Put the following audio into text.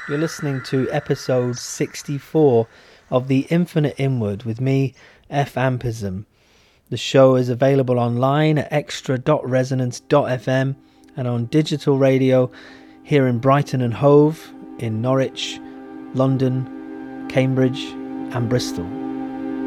You're listening to episode 64 of The Infinite Inward with me, F. Ampism. The show is available online at extra.resonance.fm and on digital radio here in Brighton and Hove, in Norwich, London, Cambridge and Bristol.